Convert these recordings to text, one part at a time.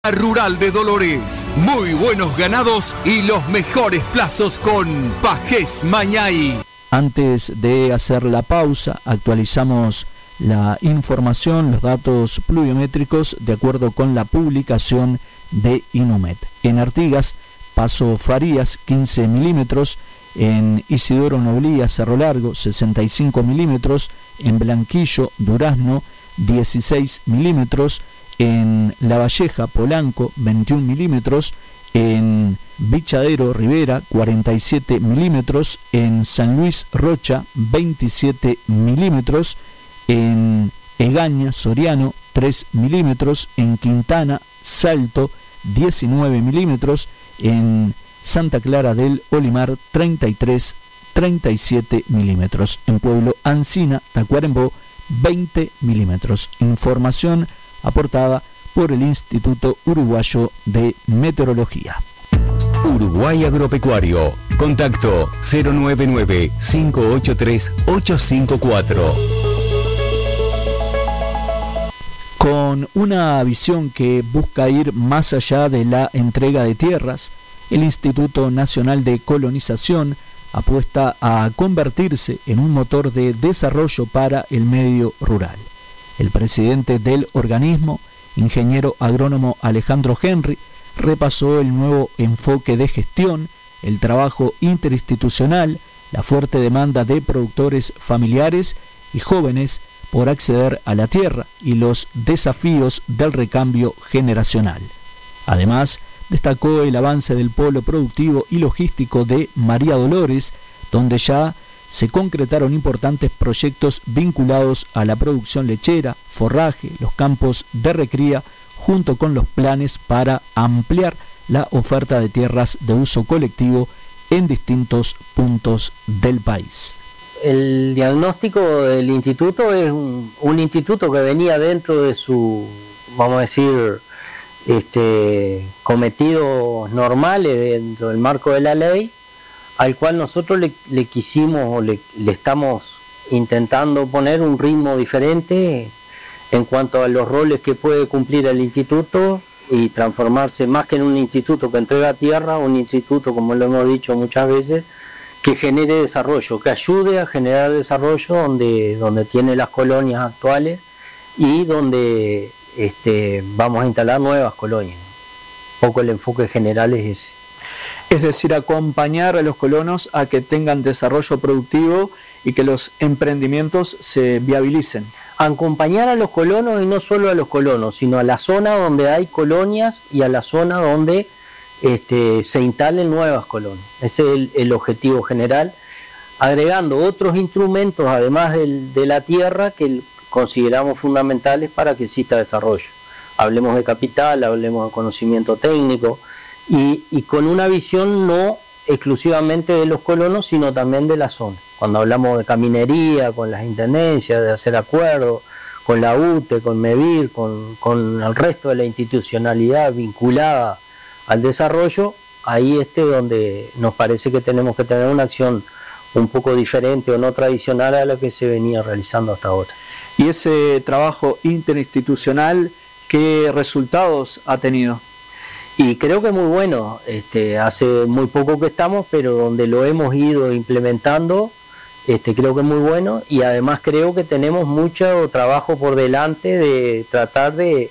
Rural de Dolores, muy buenos ganados y los mejores plazos con Pajés Mañay. Antes de hacer la pausa, actualizamos la información, los datos pluviométricos de acuerdo con la publicación de Inumet. En Artigas, Paso Farías, 15 milímetros. En Isidoro Noblía, Cerro Largo, 65 milímetros. En Blanquillo, Durazno, 16 milímetros. En La Valleja, Polanco, 21 milímetros. En Bichadero, Rivera, 47 milímetros. En San Luis, Rocha, 27 milímetros. En Egaña, Soriano, 3 milímetros. En Quintana, Salto, 19 milímetros. En Santa Clara del Olimar, 37 milímetros. En Pueblo Ancina, Tacuarembó, 20 milímetros. Información aportada por el Instituto Uruguayo de Meteorología. Uruguay Agropecuario. Contacto 099-583-854. Con una visión que busca ir más allá de la entrega de tierras, el Instituto Nacional de Colonización apuesta a convertirse en un motor de desarrollo para el medio rural. El presidente del organismo, ingeniero agrónomo Alejandro Henry, repasó el nuevo enfoque de gestión, el trabajo interinstitucional, la fuerte demanda de productores familiares y jóvenes por acceder a la tierra y los desafíos del recambio generacional. Además, destacó el avance del polo productivo y logístico de María Dolores, donde ya se concretaron importantes proyectos vinculados a la producción lechera, forraje, los campos de recría, junto con los planes para ampliar la oferta de tierras de uso colectivo en distintos puntos del país. El diagnóstico del instituto es un instituto que venía dentro de su, vamos a decir, cometidos normales dentro del marco de la ley, al cual nosotros le quisimos o le estamos intentando poner un ritmo diferente en cuanto a los roles que puede cumplir el instituto y transformarse más que en un instituto que entrega tierra, un instituto, como lo hemos dicho muchas veces, que genere desarrollo, que ayude a generar desarrollo donde tiene las colonias actuales y donde vamos a instalar nuevas colonias. Un poco el enfoque general es ese. Es decir, acompañar a los colonos a que tengan desarrollo productivo y que los emprendimientos se viabilicen. Acompañar a los colonos y no solo a los colonos, sino a la zona donde hay colonias y a la zona donde se instalen nuevas colonias. Ese es el objetivo general, agregando otros instrumentos además de la tierra que consideramos fundamentales para que exista desarrollo. Hablemos de capital, hablemos de conocimiento técnico y con una visión no exclusivamente de los colonos, sino también de la zona. Cuando hablamos de caminería, con las intendencias, de hacer acuerdos, con la UTE, con MEVIR, con el resto de la institucionalidad vinculada al desarrollo, ahí donde nos parece que tenemos que tener una acción un poco diferente o no tradicional a la que se venía realizando hasta ahora. ¿Y ese trabajo interinstitucional qué resultados ha tenido? Y creo que es muy bueno, hace muy poco que estamos, pero donde lo hemos ido implementando, creo que es muy bueno y además creo que tenemos mucho trabajo por delante de tratar de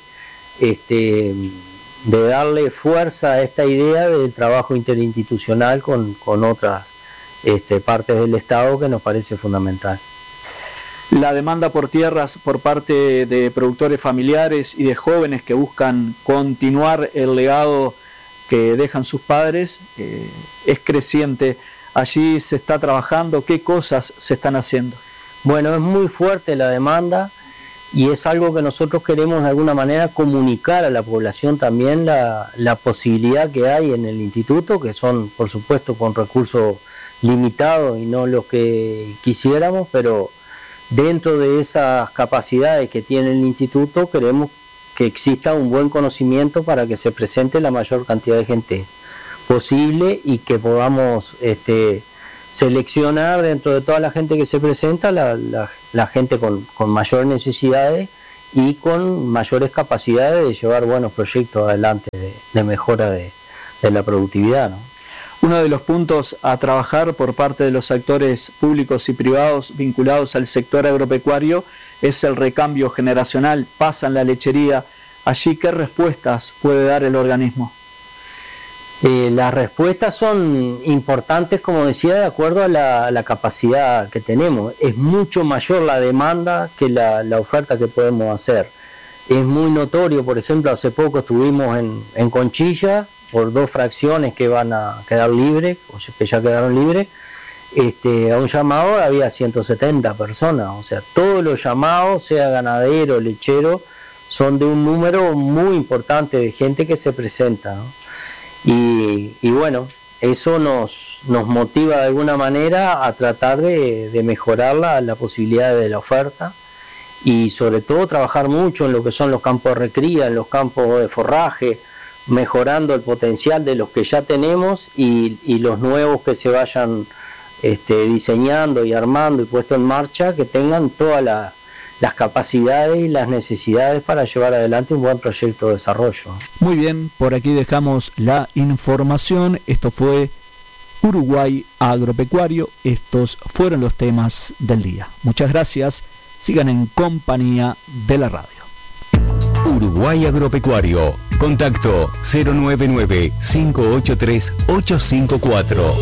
darle fuerza a esta idea del trabajo interinstitucional con otras partes del Estado que nos parece fundamental. La demanda por tierras por parte de productores familiares y de jóvenes que buscan continuar el legado que dejan sus padres es creciente. Allí se está trabajando. ¿Qué cosas se están haciendo? Bueno, es muy fuerte la demanda y es algo que nosotros queremos de alguna manera comunicar a la población también la posibilidad que hay en el instituto, que son por supuesto con recursos limitados y no los que quisiéramos, pero dentro de esas capacidades que tiene el instituto queremos que exista un buen conocimiento para que se presente la mayor cantidad de gente posible y que podamos seleccionar dentro de toda la gente que se presenta la gente con mayores necesidades y con mayores capacidades de llevar buenos proyectos adelante de mejora de la productividad, ¿no? Uno de los puntos a trabajar por parte de los actores públicos y privados vinculados al sector agropecuario es el recambio generacional. Pasan la lechería. Allí, ¿qué respuestas puede dar el organismo? Las respuestas son importantes, como decía, de acuerdo a la capacidad que tenemos. Es mucho mayor la demanda que la oferta que podemos hacer. Es muy notorio, por ejemplo, hace poco estuvimos en Conchilla, por 2 fracciones que van a quedar libres, o que ya quedaron libres, a un llamado había 170 personas, o sea, todos los llamados, sea ganadero, lechero, son de un número muy importante de gente que se presenta, ¿no? Y bueno, eso nos motiva de alguna manera a tratar de mejorar la posibilidad de la oferta y sobre todo trabajar mucho en lo que son los campos de recría, en los campos de forraje, mejorando el potencial de los que ya tenemos y los nuevos que se vayan diseñando y armando y puesto en marcha, que tengan todas las capacidades y las necesidades para llevar adelante un buen proyecto de desarrollo. Muy bien, por aquí dejamos la información. Esto fue Uruguay Agropecuario. Estos fueron los temas del día. Muchas gracias. Sigan en compañía de la radio. Uruguay Agropecuario. Contacto 099-583-854.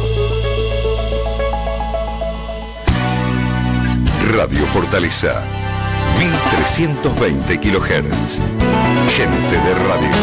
Radio Fortaleza, 1320 kHz. Gente de radio.